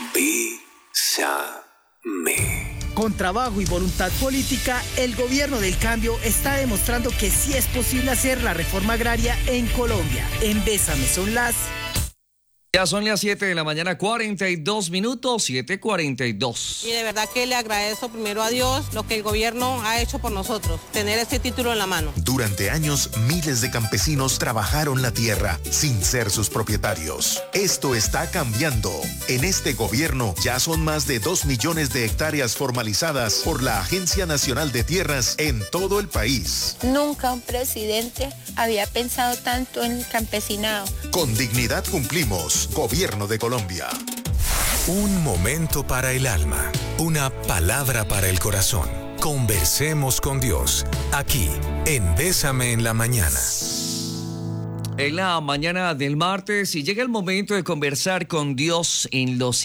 Bésame. Con trabajo y voluntad política, el gobierno del cambio está demostrando que sí es posible hacer la reforma agraria en Colombia. En Bésame son las... Ya son las 7 de la mañana, 42 minutos, 7:42. Y de verdad que le agradezco primero a Dios lo que el gobierno ha hecho por nosotros, tener este título en la mano. Durante años, miles de campesinos trabajaron la tierra sin ser sus propietarios. Esto está cambiando. En este gobierno ya son más de 2 millones de hectáreas formalizadas por la Agencia Nacional de Tierras en todo el país. Nunca un presidente había pensado tanto en el campesinado. Con dignidad cumplimos. Gobierno de Colombia. Un momento para el alma, una palabra para el corazón. Conversemos con Dios, aquí en Bésame en la Mañana. En la mañana del martes y llega el momento de conversar con Dios en los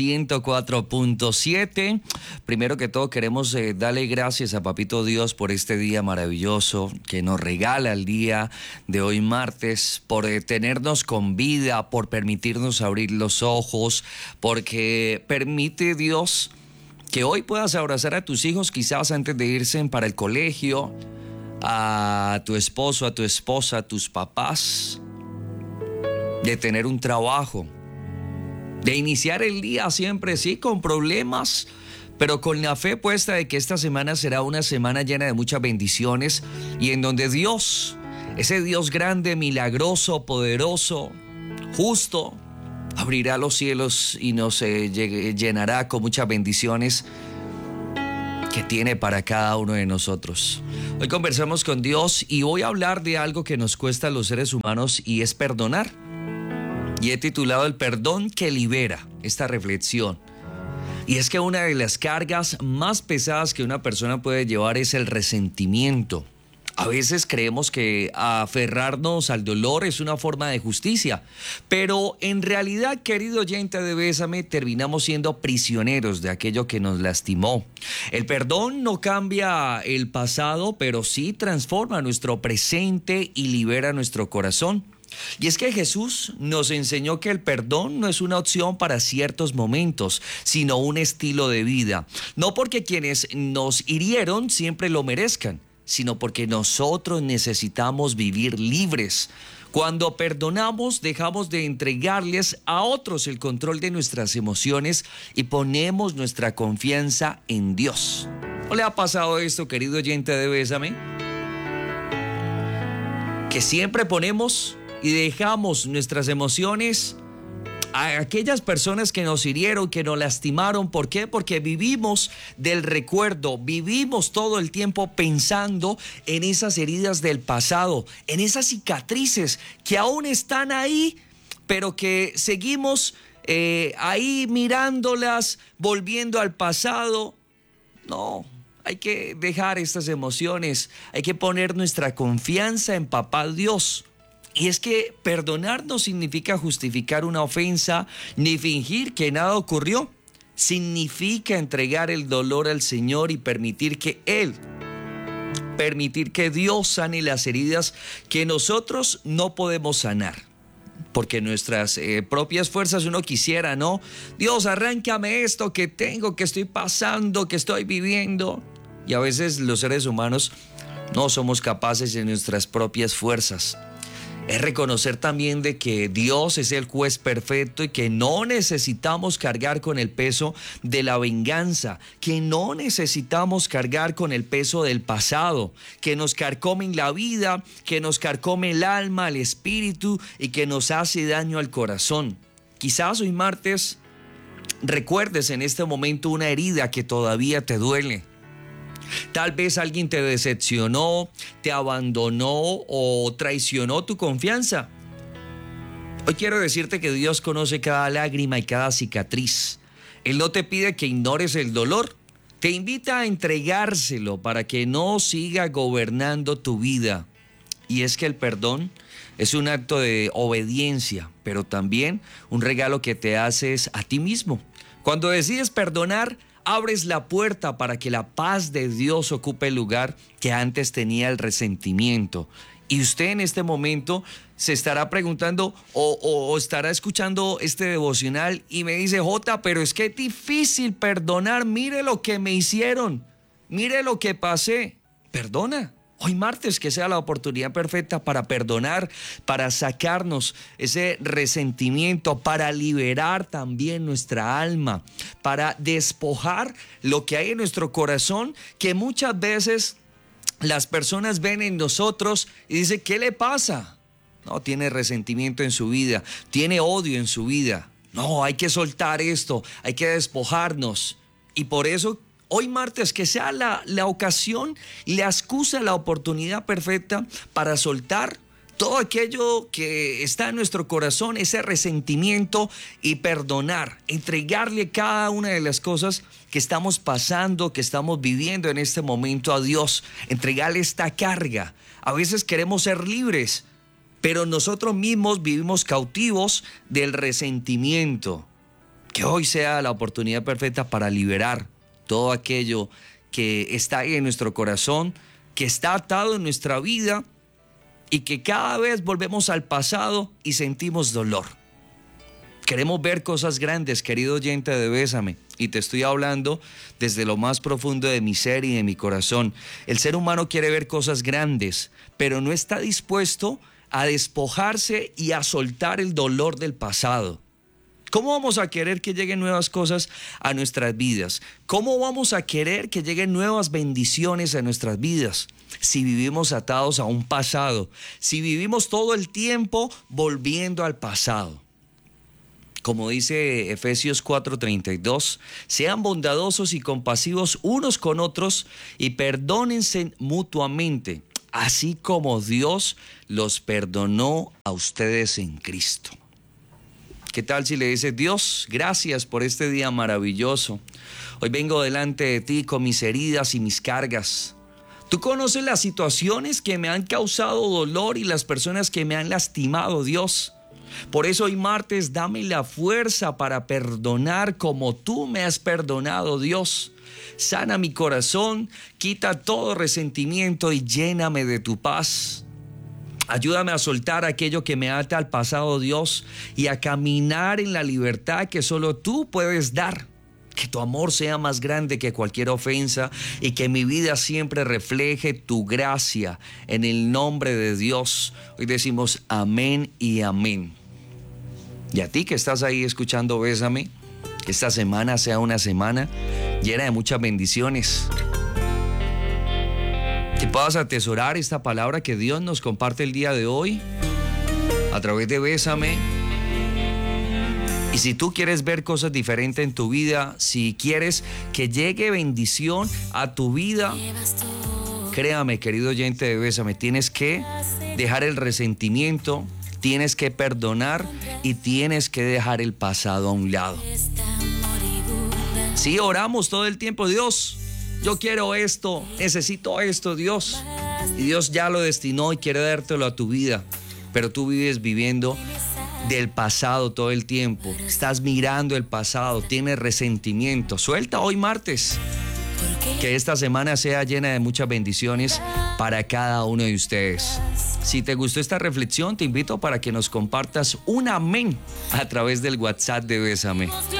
104.7. Primero que todo queremos darle gracias a Papito Dios por este día maravilloso que nos regala el día de hoy martes, por tenernos con vida, por permitirnos abrir los ojos, porque permite Dios que hoy puedas abrazar a tus hijos quizás antes de irse para el colegio, a tu esposo, a tu esposa, a tus papás, de tener un trabajo, de iniciar el día siempre, sí, con problemas, pero con la fe puesta de que esta semana será una semana llena de muchas bendiciones y en donde Dios, ese Dios grande, milagroso, poderoso, justo, abrirá los cielos y nos llenará con muchas bendiciones que tiene para cada uno de nosotros. Hoy conversamos con Dios y voy a hablar de algo que nos cuesta a los seres humanos y es perdonar. Y he titulado El perdón que libera esta reflexión. Y es que una de las cargas más pesadas que una persona puede llevar es el resentimiento. A veces creemos que aferrarnos al dolor es una forma de justicia, pero en realidad, querido oyente de Bésame, terminamos siendo prisioneros de aquello que nos lastimó. El perdón no cambia el pasado, pero sí transforma nuestro presente y libera nuestro corazón. Y es que Jesús nos enseñó que el perdón no es una opción para ciertos momentos, sino un estilo de vida. No porque quienes nos hirieron siempre lo merezcan, sino porque nosotros necesitamos vivir libres. Cuando perdonamos, dejamos de entregarles a otros el control de nuestras emociones y ponemos nuestra confianza en Dios. ¿No le ha pasado esto, querido oyente de Bésame? Que siempre ponemos y dejamos nuestras emociones a aquellas personas que nos hirieron, que nos lastimaron. ¿Por qué? Porque vivimos del recuerdo, vivimos todo el tiempo pensando en esas heridas del pasado, en esas cicatrices que aún están ahí, pero que seguimos ahí mirándolas, volviendo al pasado. No, hay que dejar estas emociones, hay que poner nuestra confianza en Papá Dios. Y es que perdonar no significa justificar una ofensa ni fingir que nada ocurrió. Significa entregar el dolor al Señor y permitir que Dios sane las heridas que nosotros no podemos sanar. Porque nuestras propias fuerzas uno quisiera, ¿no? Dios, arráncame esto que tengo, que estoy pasando, que estoy viviendo. Y a veces los seres humanos no somos capaces de nuestras propias fuerzas. Es reconocer también de que Dios es el juez perfecto y que no necesitamos cargar con el peso de la venganza, que no necesitamos cargar con el peso del pasado, que nos carcomen la vida, que nos carcome el alma, el espíritu y que nos hace daño al corazón. Quizás hoy martes recuerdes en este momento una herida que todavía te duele. Tal vez alguien te decepcionó, te abandonó o traicionó tu confianza. Hoy quiero decirte que Dios conoce cada lágrima y cada cicatriz. Él no te pide que ignores el dolor, te invita a entregárselo para que no siga gobernando tu vida. Y es que el perdón es un acto de obediencia, pero también un regalo que te haces a ti mismo. Cuando decides perdonar, abres la puerta para que la paz de Dios ocupe el lugar que antes tenía el resentimiento. Y usted en este momento se estará preguntando o estará escuchando este devocional y me dice, Jota, pero es que es difícil perdonar. Mire lo que me hicieron. Mire lo que pasé. Perdona. Hoy martes que sea la oportunidad perfecta para perdonar, para sacarnos ese resentimiento, para liberar también nuestra alma, para despojar lo que hay en nuestro corazón, que muchas veces las personas ven en nosotros y dicen, ¿qué le pasa? No, tiene resentimiento en su vida, tiene odio en su vida. No, hay que soltar esto, hay que despojarnos. Y por eso hoy martes que sea la ocasión, la excusa, la oportunidad perfecta para soltar todo aquello que está en nuestro corazón, ese resentimiento, y perdonar, entregarle cada una de las cosas que estamos pasando, que estamos viviendo en este momento a Dios, entregarle esta carga. A veces queremos ser libres, pero nosotros mismos vivimos cautivos del resentimiento. Que hoy sea la oportunidad perfecta para liberar todo aquello que está ahí en nuestro corazón, que está atado en nuestra vida y que cada vez volvemos al pasado y sentimos dolor. Queremos ver cosas grandes, querido oyente de Bésame, y te estoy hablando desde lo más profundo de mi ser y de mi corazón. El ser humano quiere ver cosas grandes, pero no está dispuesto a despojarse y a soltar el dolor del pasado. ¿Cómo vamos a querer que lleguen nuevas cosas a nuestras vidas? ¿Cómo vamos a querer que lleguen nuevas bendiciones a nuestras vidas si vivimos atados a un pasado? Si vivimos todo el tiempo volviendo al pasado. Como dice Efesios 4:32, sean bondadosos y compasivos unos con otros y perdónense mutuamente, así como Dios los perdonó a ustedes en Cristo. ¿Qué tal si le dices, Dios, gracias por este día maravilloso? Hoy vengo delante de ti con mis heridas y mis cargas. Tú conoces las situaciones que me han causado dolor y las personas que me han lastimado, Dios. Por eso hoy martes dame la fuerza para perdonar como tú me has perdonado, Dios. Sana mi corazón, quita todo resentimiento y lléname de tu paz. Ayúdame a soltar aquello que me ata al pasado, Dios, y a caminar en la libertad que solo tú puedes dar. Que tu amor sea más grande que cualquier ofensa y que mi vida siempre refleje tu gracia. En el nombre de Dios, hoy decimos amén y amén. Y a ti que estás ahí escuchando Bésame, que esta semana sea una semana llena de muchas bendiciones. Que puedas atesorar esta palabra que Dios nos comparte el día de hoy a través de Bésame. Y si tú quieres ver cosas diferentes en tu vida, si quieres que llegue bendición a tu vida, créame, querido oyente de Bésame, tienes que dejar el resentimiento, tienes que perdonar y tienes que dejar el pasado a un lado. Sí, oramos todo el tiempo, Dios, yo quiero esto, necesito esto, Dios. Y Dios ya lo destinó y quiere dártelo a tu vida. Pero tú vives viviendo del pasado todo el tiempo. Estás mirando el pasado, tienes resentimiento. Suelta hoy martes. Que esta semana sea llena de muchas bendiciones para cada uno de ustedes. Si te gustó esta reflexión, te invito para que nos compartas un amén a través del WhatsApp de Bésame.